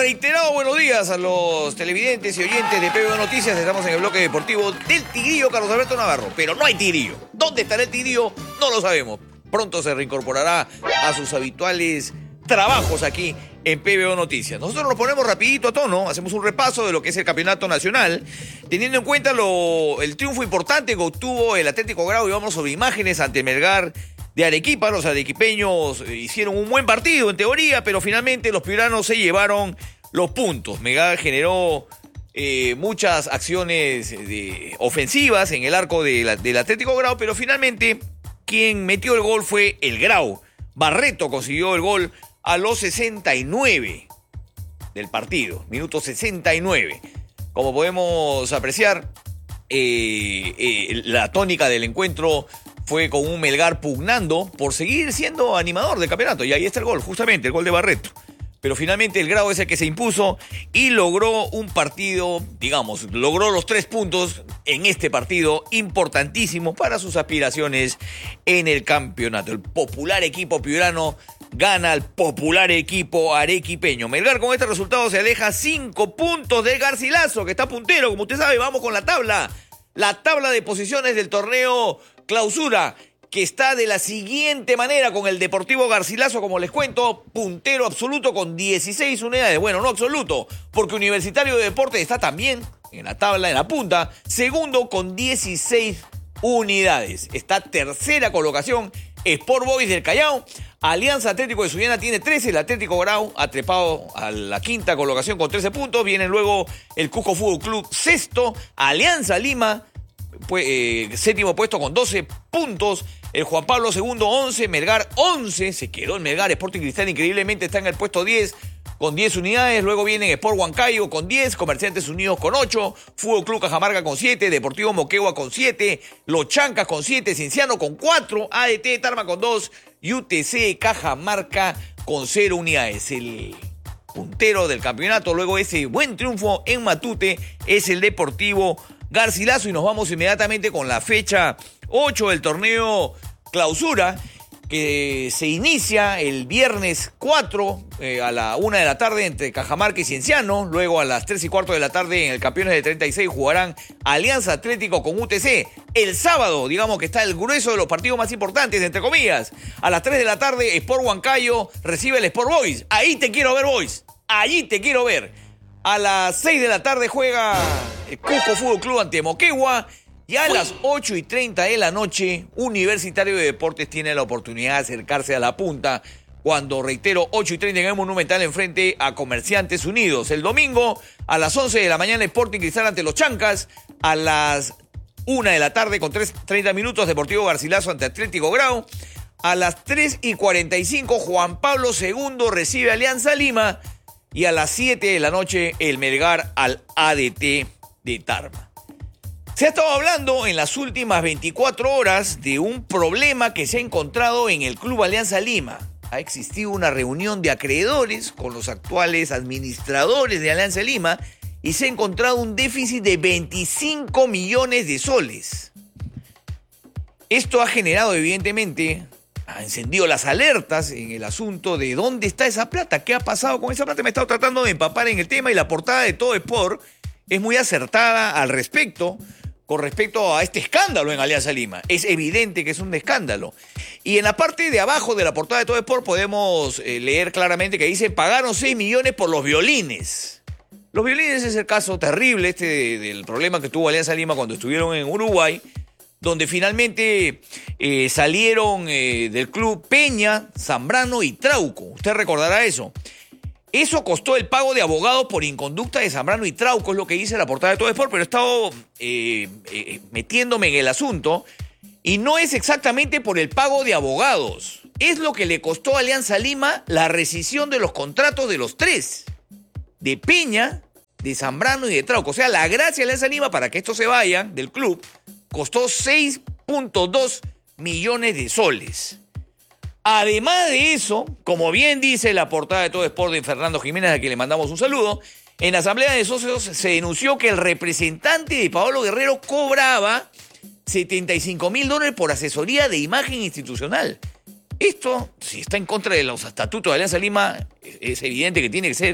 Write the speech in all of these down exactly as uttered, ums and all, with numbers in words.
reiterado buenos días a los televidentes y oyentes de P B O Noticias. Estamos en el bloque deportivo del Tigrillo Carlos Alberto Navarro. Pero no hay Tigrillo. ¿Dónde estará el Tigrillo? No lo sabemos. Pronto se reincorporará a sus habituales trabajos aquí en P B O Noticias. Nosotros nos ponemos rapidito a tono, hacemos un repaso de lo que es el campeonato nacional, teniendo en cuenta lo, el triunfo importante que obtuvo el Atlético Grau, y vamos sobre imágenes ante Melgar de Arequipa. Los arequipeños hicieron un buen partido en teoría, pero finalmente los piuranos se llevaron los puntos. Melgar generó eh, muchas acciones de, ofensivas en el arco de la, del Atlético Grau, pero finalmente quien metió el gol fue el Grau. Barreto consiguió el gol a los sesenta y nueve del partido, minuto sesenta y nueve. Como podemos apreciar, eh, eh, la tónica del encuentro fue con un Melgar pugnando por seguir siendo animador del campeonato. Y ahí está el gol, justamente, el gol de Barreto. Pero finalmente el Grau es el que se impuso y logró un partido, digamos, logró los tres puntos en este partido importantísimo para sus aspiraciones en el campeonato. El popular equipo piurano gana al popular equipo arequipeño. Melgar con este resultado se aleja cinco puntos del Garcilaso, que está puntero, como usted sabe. Vamos con la tabla. La tabla de posiciones del torneo Clausura, que está de la siguiente manera, con el Deportivo Garcilaso, como les cuento, puntero absoluto con dieciséis unidades. Bueno, no absoluto, porque Universitario de Deportes está también en la tabla, en la punta, segundo con dieciséis unidades. Está tercera colocación Sport Boys del Callao. Alianza Atlético de Sullana tiene trece, el Atlético Grau ha trepado a la quinta colocación con trece puntos. Viene luego el Cusco Fútbol Club sexto, Alianza Lima pues, eh, séptimo puesto con doce puntos, el Juan Pablo segundo once, Melgar once, se quedó en Melgar. Sporting Cristal increíblemente está en el puesto diez con diez unidades. Luego vienen Sport Huancayo con diez, Comerciantes Unidos con ocho, Fútbol Club Cajamarca con siete, Deportivo Moquegua con siete, Los Chancas con siete, Cienciano con cuatro, A D T Tarma con dos y U T C Cajamarca con cero unidades. El puntero del campeonato, luego ese buen triunfo en Matute, es el Deportivo Garcilaso. Y nos vamos inmediatamente con la fecha ocho del torneo Clausura, que se inicia el viernes cuatro eh, a la una de la tarde entre Cajamarca y Cienciano. Luego a las tres y cuarto de la tarde en el Campeones de treinta y seis jugarán Alianza Atlético con U T C. El sábado, digamos que está el grueso de los partidos más importantes, entre comillas. A las tres de la tarde Sport Huancayo recibe el Sport Boys. Ahí te quiero ver, Boys. Allí te quiero ver. A las seis de la tarde juega el Cusco Fútbol Club ante Moquegua. Y a las ocho y treinta de la noche, Universitario de Deportes tiene la oportunidad de acercarse a la punta cuando, reitero, ocho y treinta en el Monumental enfrente a Comerciantes Unidos. El domingo, a las once de la mañana, Sporting Cristal ante Los Chancas. A las una de la tarde, con treinta minutos, Deportivo Garcilaso ante Atlético Grau. A las tres y cuarenta y cinco, Juan Pablo segundo recibe Alianza Lima. Y a las siete de la noche, el Melgar al A D T de Tarma. Se ha estado hablando en las últimas veinticuatro horas de un problema que se ha encontrado en el Club Alianza Lima. Ha existido una reunión de acreedores con los actuales administradores de Alianza Lima y se ha encontrado un déficit de veinticinco millones de soles. Esto ha generado, evidentemente, ha encendido las alertas en el asunto de dónde está esa plata, qué ha pasado con esa plata. Me he estado tratando de empapar en el tema y la portada de Todo Sport es muy acertada al respecto, con respecto a este escándalo en Alianza Lima. Es evidente que es un escándalo. Y en la parte de abajo de la portada de Todo Sport podemos eh, leer claramente que dice: pagaron seis millones por los violines. Los violines es el caso terrible este de, del problema que tuvo Alianza Lima cuando estuvieron en Uruguay, donde finalmente eh, salieron eh, del club Peña, Zambrano y Trauco. Usted recordará eso. Eso costó el pago de abogados por inconducta de Zambrano y Trauco, es lo que dice la portada de Todo Sport, pero he estado eh, eh, metiéndome en el asunto y no es exactamente por el pago de abogados. Es lo que le costó a Alianza Lima la rescisión de los contratos de los tres, de Peña, de Zambrano y de Trauco. O sea, la gracia de Alianza Lima para que estos se vayan del club costó seis punto dos millones de soles. Además de eso, como bien dice la portada de Todo Sport de Fernando Jiménez, a quien le mandamos un saludo, en la asamblea de socios se denunció que el representante de Paolo Guerrero cobraba setenta y cinco mil dólares por asesoría de imagen institucional. Esto, si está en contra de los estatutos de Alianza Lima, es evidente que tiene que ser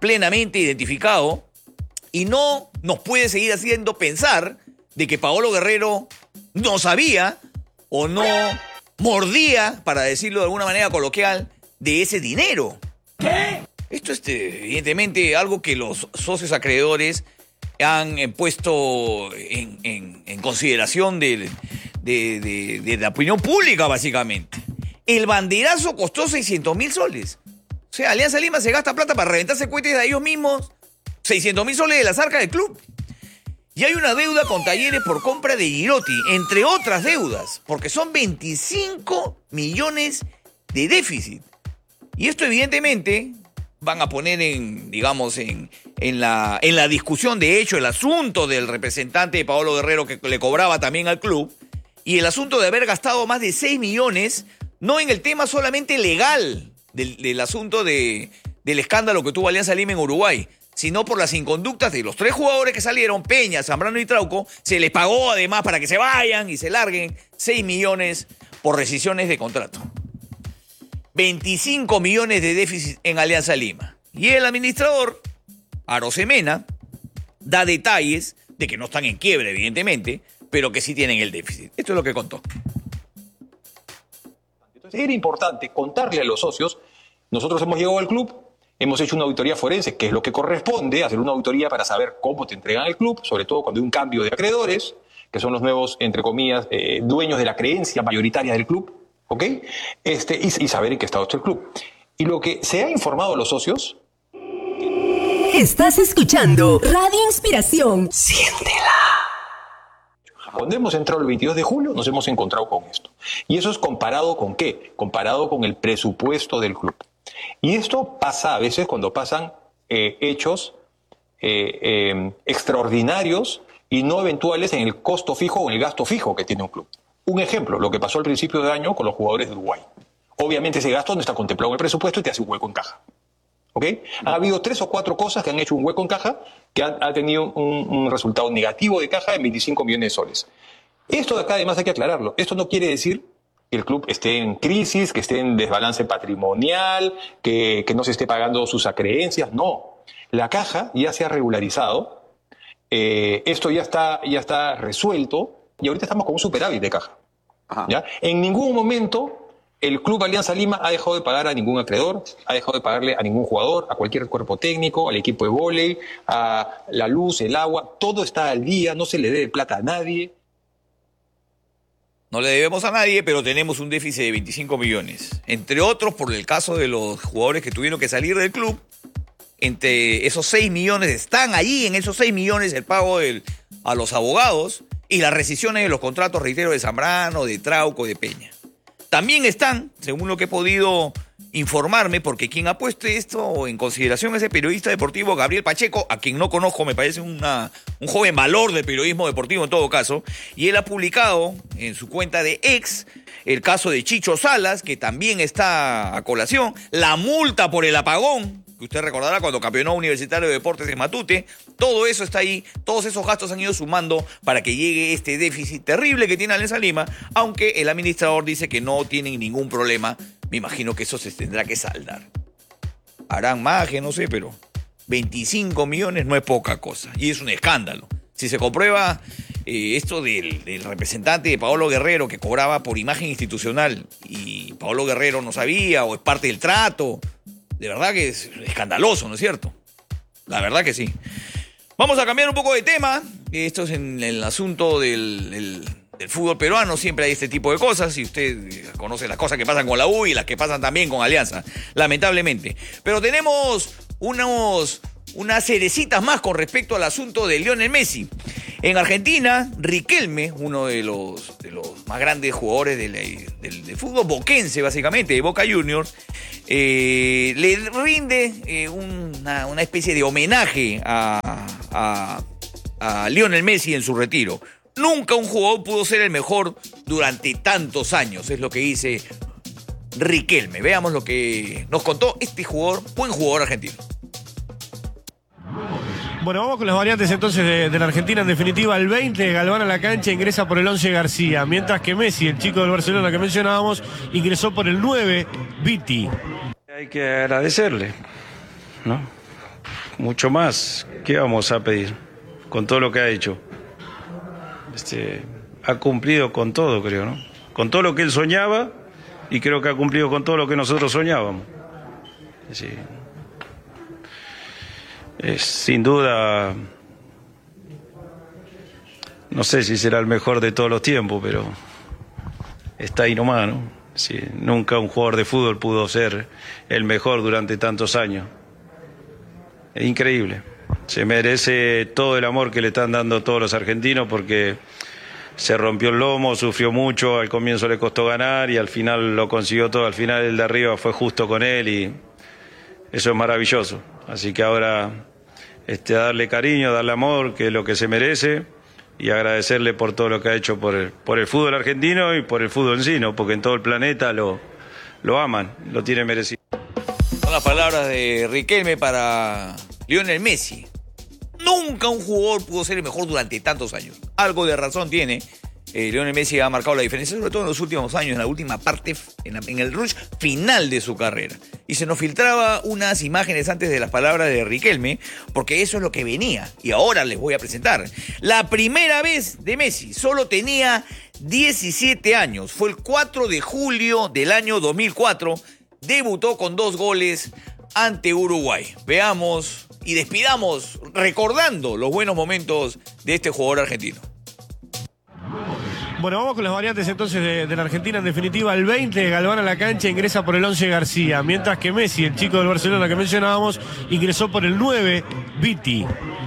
plenamente identificado y no nos puede seguir haciendo pensar de que Paolo Guerrero no sabía o no mordía, para decirlo de alguna manera coloquial, de ese dinero. ¿Qué? Esto es evidentemente algo que los socios acreedores han puesto en, en, en consideración de, de, de, de la opinión pública, básicamente. El banderazo costó seiscientos mil soles. O sea, Alianza Lima se gasta plata para reventarse cohetes de ellos mismos, seiscientos mil soles de las arcas del club. Y hay una deuda con Talleres por compra de Girotti, entre otras deudas, porque son veinticinco millones de déficit. Y esto evidentemente van a poner en, digamos, en, en, la, en la discusión, de hecho, el asunto del representante de Paolo Guerrero que le cobraba también al club, y el asunto de haber gastado más de seis millones, no en el tema solamente legal del, del asunto de, del escándalo que tuvo Alianza Lima en Uruguay, sino por las inconductas de los tres jugadores que salieron, Peña, Zambrano y Trauco. Se les pagó además para que se vayan y se larguen seis millones por rescisiones de contrato. veinticinco millones de déficit en Alianza Lima. Y el administrador, Arosemena, da detalles de que no están en quiebra, evidentemente, pero que sí tienen el déficit. Esto es lo que contó. Entonces era importante contarle a los socios, nosotros hemos llegado al club, hemos hecho una auditoría forense, que es lo que corresponde, hacer una auditoría para saber cómo te entregan el club, sobre todo cuando hay un cambio de acreedores, que son los nuevos, entre comillas, eh, dueños de la creencia mayoritaria del club, ¿ok? Este, y, y saber en qué estado está el club. Y lo que se ha informado a los socios... Estás escuchando Radio Inspiración. Siéntela. Cuando hemos entrado el veintidós de julio, nos hemos encontrado con esto. Y eso es comparado con ¿qué? Comparado con el presupuesto del club. Y esto pasa a veces cuando pasan eh, hechos eh, eh, extraordinarios y no eventuales en el costo fijo o en el gasto fijo que tiene un club. Un ejemplo, lo que pasó al principio de año con los jugadores de Uruguay. Obviamente ese gasto no está contemplado en el presupuesto y te hace un hueco en caja. ¿Ok? Ha habido tres o cuatro cosas que han hecho un hueco en caja que ha, ha tenido un, un resultado negativo de caja de veinticinco millones de soles. Esto de acá además hay que aclararlo. Esto no quiere decir que el club esté en crisis, que esté en desbalance patrimonial, que, que no se esté pagando sus acreencias. No. La caja ya se ha regularizado. Eh, esto ya está, ya está resuelto y ahorita estamos con un superávit de caja. ¿Ya? En ningún momento el Club Alianza Lima ha dejado de pagar a ningún acreedor, ha dejado de pagarle a ningún jugador, a cualquier cuerpo técnico, al equipo de vóley, a la luz, el agua. Todo está al día, no se le debe plata a nadie. No le debemos a nadie, pero tenemos un déficit de veinticinco millones. Entre otros, por el caso de los jugadores que tuvieron que salir del club, entre esos seis millones, están allí en esos seis millones el pago del, a los abogados y las rescisiones de los contratos, reitero, de Zambrano, de Trauco, de Peña. También están, según lo que he podido informarme, porque quien ha puesto esto en consideración es el periodista deportivo Gabriel Pacheco, a quien no conozco, me parece una, un joven valor del periodismo deportivo en todo caso, y él ha publicado en su cuenta de ex el caso de Chicho Salas, que también está a colación, la multa por el apagón, que usted recordará cuando campeonó Universitario de Deportes en Matute. Todo eso está ahí, todos esos gastos han ido sumando para que llegue este déficit terrible que tiene Alianza Lima, aunque el administrador dice que no tienen ningún problema. Me imagino que eso se tendrá que saldar. Harán magia, no sé, pero veinticinco millones no es poca cosa y es un escándalo. Si se comprueba eh, esto del, del representante de Paolo Guerrero que cobraba por imagen institucional y Paolo Guerrero no sabía o es parte del trato, de verdad que es escandaloso, ¿no es cierto? La verdad que sí. Vamos a cambiar un poco de tema. Esto es en el asunto del, del, del fútbol peruano. Siempre hay este tipo de cosas. Y usted conoce las cosas que pasan con la U y las que pasan también con Alianza, lamentablemente. Pero tenemos unos, unas cerecitas más con respecto al asunto de Lionel Messi. En Argentina, Riquelme, uno de los, de los más grandes jugadores del, del, del fútbol boquense, básicamente, de Boca Juniors, eh, le rinde eh, una, una especie de homenaje a, a, a Lionel Messi en su retiro. Nunca un jugador pudo ser el mejor durante tantos años, es lo que dice Riquelme. Veamos lo que nos contó este jugador, buen jugador argentino. Bueno, vamos con las variantes entonces de, de la Argentina. En definitiva, el veinte, Galván a la cancha, ingresa por el once García. Mientras que Messi, el chico del Barcelona que mencionábamos, ingresó por el nueve Viti. Hay que agradecerle, ¿no? mucho más. ¿Qué vamos a pedir con todo lo que ha hecho? Este, ha cumplido con todo, creo, ¿no? Con todo lo que él soñaba y creo que ha cumplido con todo lo que nosotros soñábamos. Sí. Es, sin duda, no sé si será el mejor de todos los tiempos, pero está ahí nomás, ¿no? Sí, nunca un jugador de fútbol pudo ser el mejor durante tantos años. Es increíble. Se merece todo el amor que le están dando todos los argentinos porque se rompió el lomo, sufrió mucho, al comienzo le costó ganar y al final lo consiguió todo. Al final el de arriba fue justo con él y eso es maravilloso. Así que ahora este, darle cariño, darle amor, que es lo que se merece, y agradecerle por todo lo que ha hecho por el, por el fútbol argentino y por el fútbol en sí, ¿no? Porque en todo el planeta lo, lo aman, lo tiene merecido. Son las palabras de Riquelme para Lionel Messi. Nunca un jugador pudo ser el mejor durante tantos años. Algo de razón tiene. Eh, Lionel Messi ha marcado la diferencia, sobre todo en los últimos años, en la última parte, en, la, en el rush final de su carrera. Y se nos filtraba unas imágenes antes de las palabras de Riquelme, porque eso es lo que venía. Y ahora les voy a presentar. La primera vez de Messi, solo tenía diecisiete años. Fue el cuatro de julio del año dos mil cuatro. Debutó con dos goles ante Uruguay. Veamos y despidamos recordando los buenos momentos de este jugador argentino. Bueno, vamos con las variantes entonces de, de la Argentina. En definitiva, el veinte, Galván a la cancha, ingresa por el once García. Mientras que Messi, el chico del Barcelona que mencionábamos, ingresó por el nueve, Viti.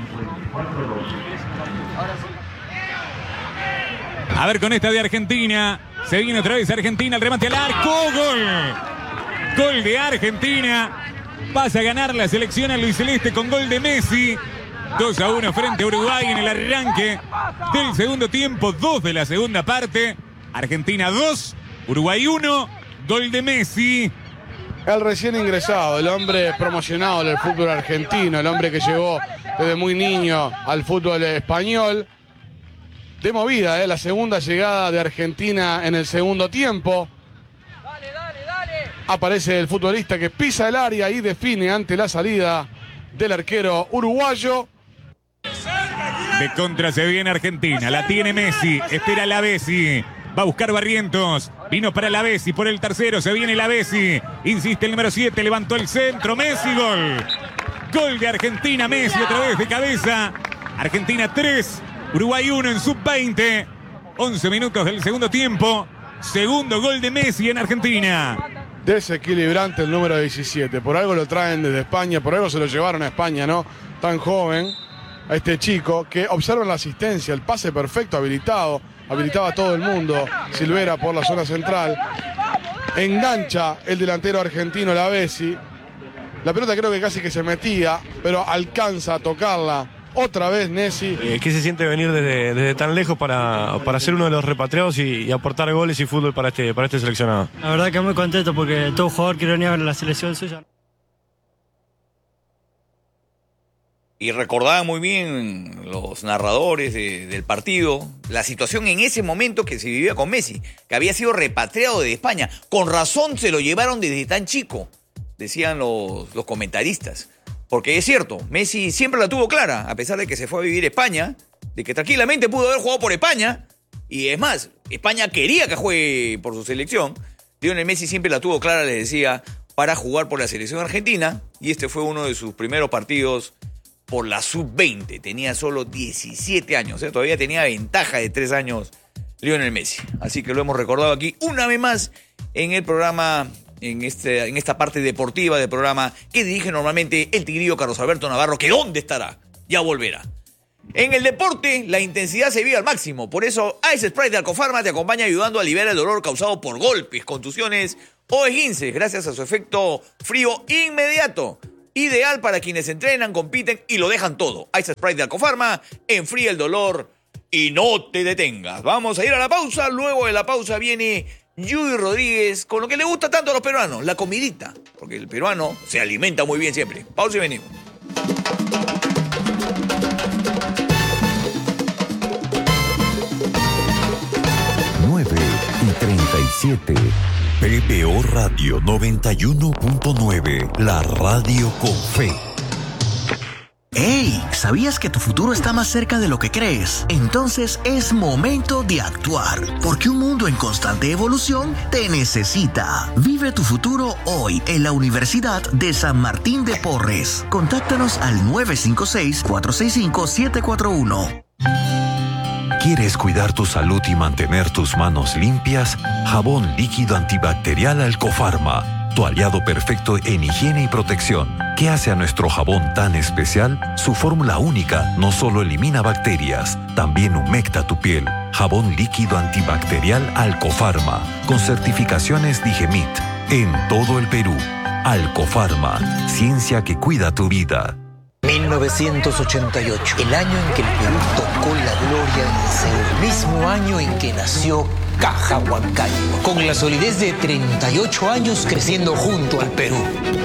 A ver con esta de Argentina. Se viene otra vez Argentina, el remate al arco. ¡Gol! Gol de Argentina. Pasa a ganar la selección albiceleste con gol de Messi. dos a uno frente a Uruguay en el arranque del segundo tiempo, dos de la segunda parte. Argentina dos, Uruguay uno, gol de Messi. El recién ingresado, el hombre promocionado del fútbol argentino, el hombre que llegó desde muy niño al fútbol español. De movida, ¿eh? La segunda llegada de Argentina en el segundo tiempo. Dale, dale, dale. Aparece el futbolista que pisa el área y define ante la salida del arquero uruguayo. De contra se viene Argentina, la tiene Messi, espera Lavezzi, va a buscar Barrientos, vino para Lavezzi, por el tercero se viene Lavezzi, insiste el número siete, levantó el centro, Messi, gol. Gol de Argentina, Messi otra vez de cabeza. Argentina tres, Uruguay uno en sub veinte, once minutos del segundo tiempo, segundo gol de Messi en Argentina. Desequilibrante el número diecisiete, por algo lo traen desde España, por algo se lo llevaron a España, ¿no? Tan joven, a este chico, que observa la asistencia, el pase perfecto, habilitado, habilitaba a todo el mundo, Silvera por la zona central, engancha el delantero argentino Lavezzi, la pelota creo que casi que se metía, pero alcanza a tocarla otra vez Messi. Eh, ¿Qué se siente venir desde, desde tan lejos para, para ser uno de los repatriados y, y aportar goles y fútbol para este, para este seleccionado? La verdad que muy contento porque todo jugador quiere venir a la selección suya. Y recordaban muy bien los narradores de, del partido la situación en ese momento que se vivía con Messi, que había sido repatriado de España. Con razón se lo llevaron desde tan chico, decían los, los comentaristas. Porque es cierto, Messi siempre la tuvo clara, a pesar de que se fue a vivir a España, de que tranquilamente pudo haber jugado por España. Y es más, España quería que juegue por su selección. Lionel Messi siempre la tuvo clara, les decía, para jugar por la selección argentina. Y este fue uno de sus primeros partidos por la sub veinte. Tenía solo diecisiete años, ¿eh? Todavía tenía ventaja de tres años Lionel Messi. Así que lo hemos recordado aquí una vez más en el programa, en, este, en esta parte deportiva del programa que dirige normalmente el tigrillo Carlos Alberto Navarro, que ¿dónde estará? Ya volverá. En el deporte, la intensidad se vive al máximo. Por eso, Ice Sprite de Alcofarma te acompaña ayudando a aliviar el dolor causado por golpes, contusiones o esguinces, gracias a su efecto frío inmediato. Ideal para quienes entrenan, compiten y lo dejan todo. Ice Sprite de Alcofarma enfría el dolor y no te detengas. Vamos a ir a la pausa. Luego de la pausa viene Yuy Rodríguez con lo que le gusta tanto a los peruanos, la comidita. Porque el peruano se alimenta muy bien siempre. Pausa y venimos. nueve y treinta y siete. P B O Radio noventa y uno punto nueve, la radio con fe. ¿sabías que tu futuro está más cerca de lo que crees? Entonces es momento de actuar, porque un mundo en constante evolución te necesita. Vive tu futuro hoy en la Universidad de San Martín de Porres. Contáctanos al nueve cinco seis, cuatro seis cinco, siete cuatro uno. ¿Quieres cuidar tu salud y mantener tus manos limpias? Jabón líquido antibacterial Alcofarma, tu aliado perfecto en higiene y protección. ¿Qué hace a nuestro jabón tan especial? Su fórmula única no solo elimina bacterias, también humecta tu piel. Jabón líquido antibacterial Alcofarma, con certificaciones Digemit, en todo el Perú. Alcofarma, ciencia que cuida tu vida. mil novecientos ochenta y ocho, el año en que el Perú tocó la gloria en el Seúl, el mismo año en que nació Caja Huancayo, con la solidez de treinta y ocho años creciendo junto al Perú.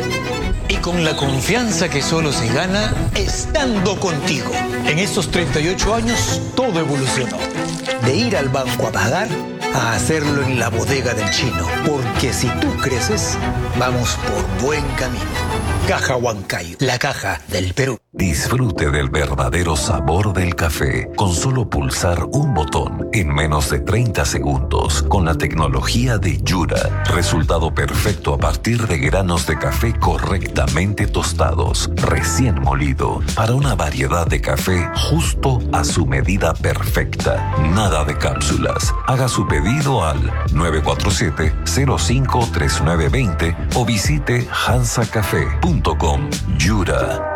Y con la confianza que solo se gana estando contigo. En estos treinta y ocho años todo evolucionó. De ir al banco a pagar a hacerlo en la bodega del chino. Porque si tú creces, vamos por buen camino. Caja Huancayo, la caja del Perú. Disfrute del verdadero sabor del café con solo pulsar un botón en menos de treinta segundos con la tecnología de Yura. Resultado perfecto a partir de granos de café correctamente tostados, recién molido, para una variedad de café justo a su medida perfecta. Nada de cápsulas. Haga su pedido al nueve cuatro siete, cero cinco tres nueve dos cero o visite hansa café punto com. Yura.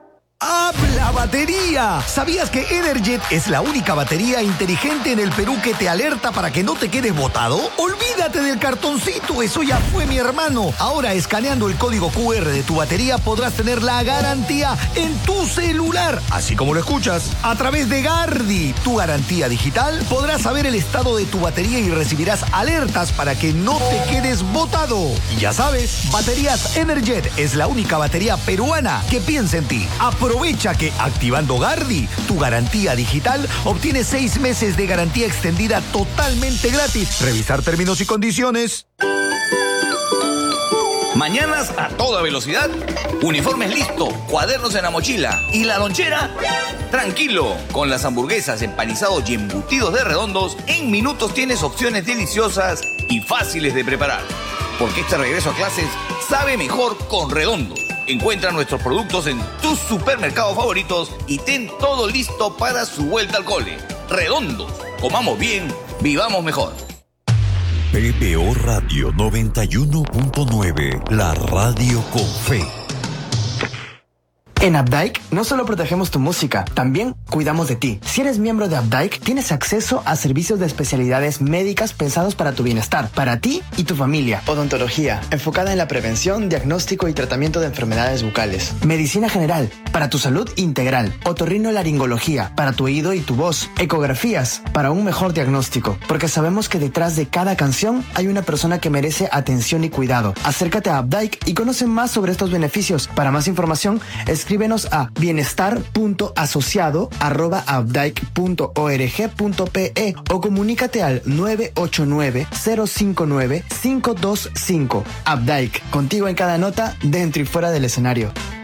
¡Habla batería! ¿Sabías que Energet es la única batería inteligente en el Perú que te alerta para que no te quedes botado? Olvídate del cartoncito, eso ya fue, mi hermano. Ahora, escaneando el código cu erre de tu batería, podrás tener la garantía en tu celular, así como lo escuchas. A través de Gardi, tu garantía digital, podrás saber el estado de tu batería y recibirás alertas para que no te quedes botado. Y ya sabes, Baterías Energet es la única batería peruana que piensa en ti. Aprovecha que activando Gardi, tu garantía digital, obtienes seis meses de garantía extendida totalmente gratis. Revisar términos y condiciones. Mañanas a toda velocidad, uniformes listo, cuadernos en la mochila y la lonchera. Tranquilo, con las hamburguesas, empanizados y embutidos de Redondos, en minutos tienes opciones deliciosas y fáciles de preparar. Porque este regreso a clases sabe mejor con Redondos. Encuentra nuestros productos en tus supermercados favoritos y ten todo listo para su vuelta al cole. Redondos, comamos bien, vivamos mejor. P B O Radio noventa y uno punto nueve, la radio con fe. En Updike no solo protegemos tu música, también cuidamos de ti. Si eres miembro de Updike, tienes acceso a servicios de especialidades médicas pensados para tu bienestar, para ti y tu familia. Odontología, enfocada en la prevención, diagnóstico y tratamiento de enfermedades bucales. Medicina general, para tu salud integral. Otorrinolaringología, para tu oído y tu voz. Ecografías, para un mejor diagnóstico. Porque sabemos que detrás de cada canción hay una persona que merece atención y cuidado. Acércate a Updike y conoce más sobre estos beneficios. Para más información, escríbenos a bienestar punto asociado arroba updike punto org punto pe o comunícate al nueve ocho nueve, cero cinco nueve, cinco dos cinco. Updike, contigo en cada nota, dentro y fuera del escenario.